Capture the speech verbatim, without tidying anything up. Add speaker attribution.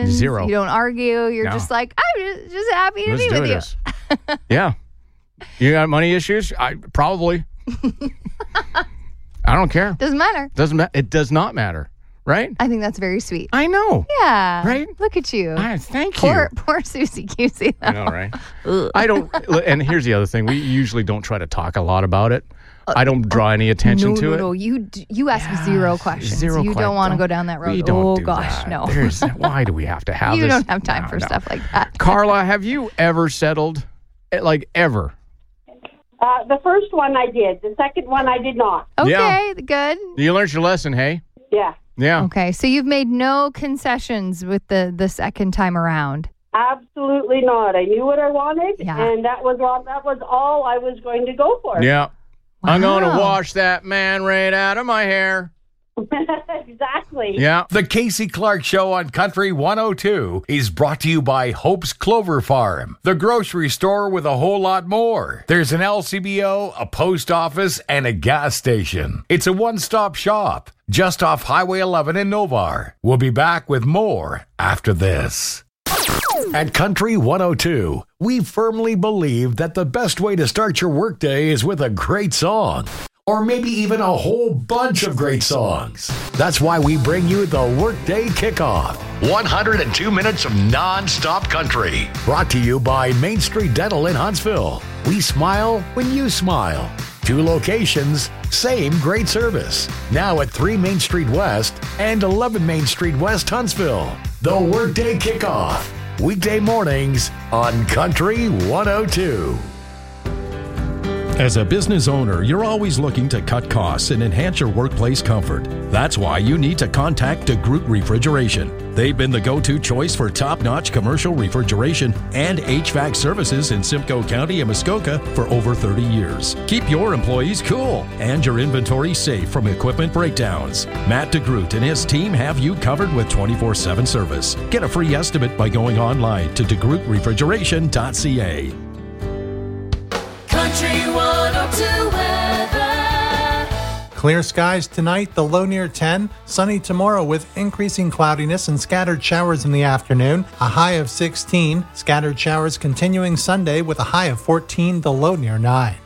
Speaker 1: questions.
Speaker 2: Zero.
Speaker 1: You don't argue. You're
Speaker 2: No.
Speaker 1: just like, I'm just, just happy to
Speaker 2: Let's
Speaker 1: be
Speaker 2: do
Speaker 1: with
Speaker 2: this.
Speaker 1: you.
Speaker 2: Yeah. You got money issues? I probably. I don't care.
Speaker 1: Doesn't matter.
Speaker 2: Doesn't ma- It does not matter, right?
Speaker 1: I think that's very sweet.
Speaker 2: I know.
Speaker 1: Yeah.
Speaker 2: Right?
Speaker 1: Look at you.
Speaker 2: I, thank
Speaker 1: Poor,
Speaker 2: you.
Speaker 1: poor Susie Q C.
Speaker 2: I know, right? I don't. And here's the other thing: we usually don't try to talk a lot about it. I don't draw any attention
Speaker 1: no,
Speaker 2: to
Speaker 1: no,
Speaker 2: it.
Speaker 1: No, you d- you ask
Speaker 2: Yeah,
Speaker 1: zero questions.
Speaker 2: Zero
Speaker 1: you
Speaker 2: que-
Speaker 1: don't want to
Speaker 2: don't-
Speaker 1: go down that road.
Speaker 2: We don't
Speaker 1: oh
Speaker 2: do
Speaker 1: gosh,
Speaker 2: that.
Speaker 1: no.
Speaker 2: There's, why do we have to have
Speaker 1: you
Speaker 2: this?
Speaker 1: don't have time
Speaker 2: No,
Speaker 1: for
Speaker 2: no.
Speaker 1: stuff like that.
Speaker 2: Carla, have you ever settled? Eh, Like ever?
Speaker 3: Uh, the first one I did. The second one I did not.
Speaker 1: Okay,
Speaker 2: Yeah.
Speaker 1: good.
Speaker 2: You learned your lesson, hey?
Speaker 3: Yeah.
Speaker 2: Yeah.
Speaker 1: Okay, so you've made no concessions with the the second time around.
Speaker 3: Absolutely not. I knew what I wanted,
Speaker 1: Yeah.
Speaker 3: and that was all. That was all I was going to go for.
Speaker 2: Yeah. I'm going to
Speaker 1: Wow.
Speaker 2: wash that man right out of my hair.
Speaker 3: Exactly.
Speaker 2: Yeah.
Speaker 4: The Casey Clark Show on Country one oh two is brought to you by Hope's Clover Farm, the grocery store with a whole lot more. There's an L C B O, a post office, and a gas station. It's a one-stop shop just off Highway eleven in Novar. We'll be back with more after this. At Country one oh two, we firmly believe that the best way to start your workday is with a great song. Or maybe even a whole bunch of great songs. That's why we bring you the Workday Kickoff. one hundred two minutes of non-stop country. Brought to you by Main Street Dental in Huntsville. We smile when you smile. Two locations, same great service. Now at three Main Street West and eleven Main Street West, Huntsville. The Workday Kickoff. Weekday mornings on Country one oh two.
Speaker 5: As a business owner, you're always looking to cut costs and enhance your workplace comfort. That's why you need to contact DeGroot Refrigeration. They've been the go-to choice for top-notch commercial refrigeration and H V A C services in Simcoe County and Muskoka for over thirty years. Keep your employees cool and your inventory safe from equipment breakdowns. Matt DeGroot and his team have you covered with twenty-four seven service. Get a free estimate by going online to de groot refrigeration dot c a.
Speaker 6: Country one oh two weather.
Speaker 7: Clear skies tonight, the low near ten. Sunny tomorrow with increasing cloudiness and scattered showers in the afternoon. A high of sixteen. Scattered showers continuing Sunday with a high of fourteen, the low near nine.